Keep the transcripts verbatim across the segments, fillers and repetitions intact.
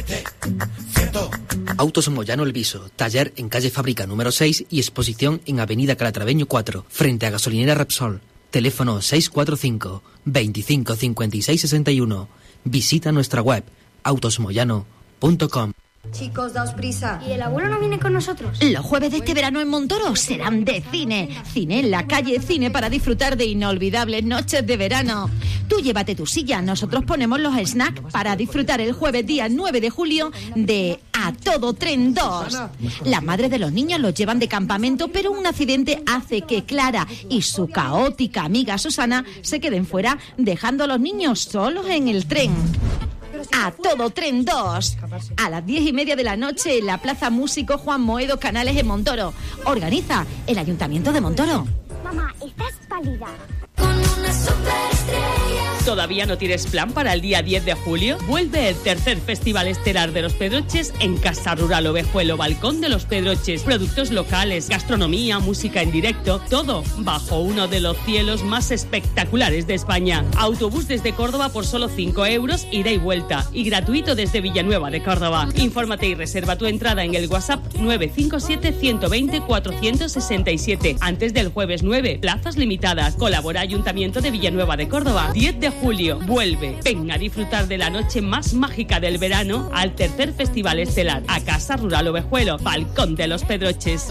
Autos Moyano El Viso, taller en calle Fábrica número seis y exposición en avenida Calatraveño cuatro, frente a gasolinera Repsol. Teléfono seis cuatro cinco, veinticinco cincuenta y seis sesenta y uno. Visita nuestra web autos moyano punto com. Chicos, daos prisa. ¿Y el abuelo no viene con nosotros? Los jueves de este verano en Montoro serán de cine. Cine en la calle, cine para disfrutar de inolvidables noches de verano. Tú llévate tu silla, nosotros ponemos los snacks para disfrutar el jueves día nueve de julio de A Todo Tren dos. Las madres de los niños los llevan de campamento, pero un accidente hace que Clara y su caótica amiga Susana se queden fuera, dejando a los niños solos en el tren. A Todo Tren dos, a las diez y media de la noche en la Plaza Músico Juan Moedo Canales en Montoro. Organiza el Ayuntamiento de Montoro. Mamá, estás pálida. Con una superestrella. ¿Todavía no tienes plan para el día diez de julio? Vuelve el tercer Festival Estelar de los Pedroches en Casa Rural Ovejuelo, Balcón de los Pedroches. Productos locales, gastronomía, música en directo, todo bajo uno de los cielos más espectaculares de España. Autobús desde Córdoba por solo cinco euros, ida y vuelta. Y gratuito desde Villanueva de Córdoba. Infórmate y reserva tu entrada en el WhatsApp nueve cinco siete, uno dos cero, cuatro seis siete. Antes del jueves nueve, plazas limitadas. Colabora Ayuntamiento de Villanueva de Córdoba. diez de julio, vuelve. Ven a disfrutar de la noche más mágica del verano al tercer Festival Estelar a Casa Rural Ovejuelo, Balcón de los Pedroches.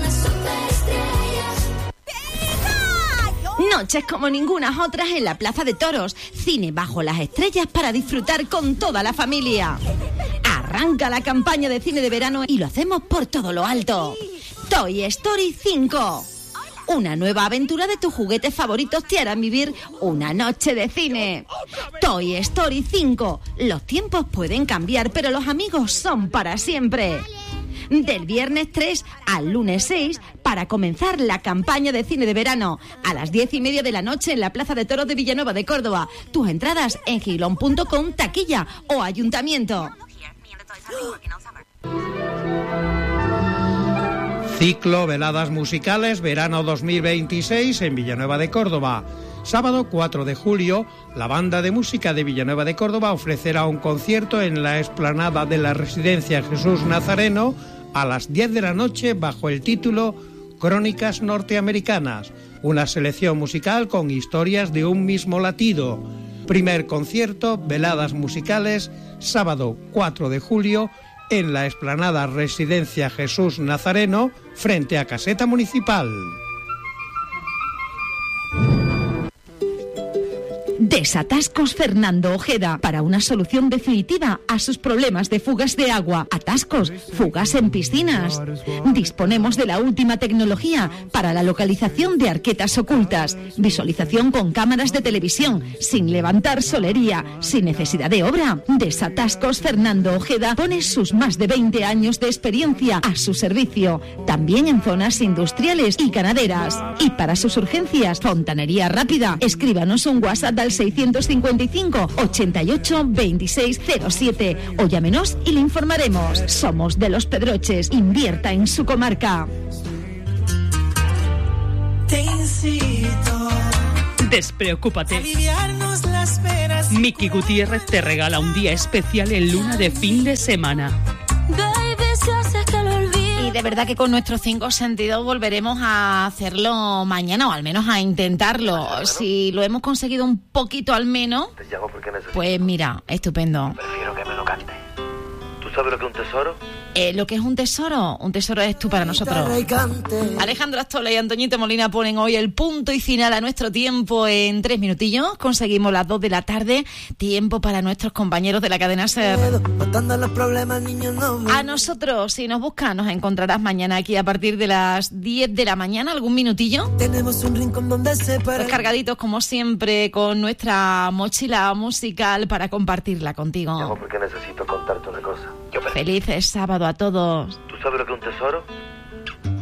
Noches como ninguna otras en la Plaza de Toros. Cine bajo las estrellas para disfrutar con toda la familia. Arranca la campaña de cine de verano y lo hacemos por todo lo alto. Toy Story cinco. Una nueva aventura de tus juguetes favoritos te harán vivir una noche de cine. Toy Story cinco. Los tiempos pueden cambiar, pero los amigos son para siempre. Del viernes tres al lunes seis, para comenzar la campaña de cine de verano, a las diez y media de la noche en la Plaza de Toros de Villanueva de Córdoba. Tus entradas en gilón punto com, taquilla o ayuntamiento. Ciclo Veladas Musicales Verano dos mil veintiséis en Villanueva de Córdoba. Sábado cuatro de julio, la Banda de Música de Villanueva de Córdoba ofrecerá un concierto en la explanada de la Residencia Jesús Nazareno a las diez de la noche bajo el título Crónicas Norteamericanas, una selección musical con historias de un mismo latido. Primer concierto, Veladas Musicales, sábado cuatro de julio, en la explanada Residencia Jesús Nazareno, frente a Caseta Municipal. Desatascos Fernando Ojeda, para una solución definitiva a sus problemas de fugas de agua, atascos, fugas en piscinas. Disponemos de la última tecnología para la localización de arquetas ocultas, visualización con cámaras de televisión, sin levantar solería, sin necesidad de obra. Desatascos Fernando Ojeda pone sus más de veinte años de experiencia a su servicio, también en zonas industriales y ganaderas. Y para sus urgencias, fontanería rápida, escríbanos un WhatsApp al seiscientos cincuenta y cinco, ochenta y ocho, veintiséis cero siete o llámenos y le informaremos. Somos de Los Pedroches. Invierta en su comarca. Te incito. Despreocúpate. Miki Gutiérrez te regala un día especial en Luna de fin de semana. Baby, si haces que lo olvides. Y de verdad que con nuestros cinco sentidos volveremos a hacerlo mañana, o al menos a intentarlo. Si lo hemos conseguido un poquito al menos, pues mira, estupendo. Prefiero que me lo cante. ¿Tú sabes lo que es un tesoro? Eh, lo que es un tesoro, un tesoro es tú para nosotros. Alejandro Astola y Antoñito Molina ponen hoy el punto y final a nuestro tiempo en tres minutillos. Conseguimos las dos de la tarde, tiempo para nuestros compañeros de la cadena SER. A nosotros, si nos buscas, nos encontrarás mañana aquí a partir de las diez de la mañana, algún minutillo. Tenemos un rincón donde se para. Pues cargaditos como siempre con nuestra mochila musical para compartirla contigo. Llamo porque necesito contarte una cosa. Yo Felices sábado a todos. ¿Tú sabes lo que es un tesoro?